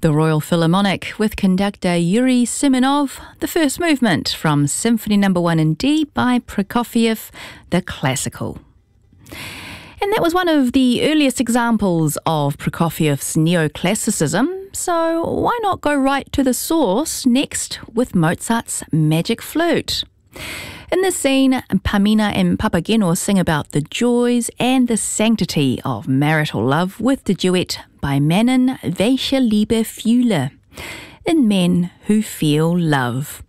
The Royal Philharmonic with conductor Yuri Simonov, the first movement from Symphony No. 1 in D by Prokofiev, the classical. And that was one of the earliest examples of Prokofiev's neoclassicism, so why not go right to the source next with Mozart's Magic Flute? In this scene, Pamina and Papageno sing about the joys and the sanctity of marital love with the duet by Mannen Welche Liebe fühle, in Men Who Feel Love.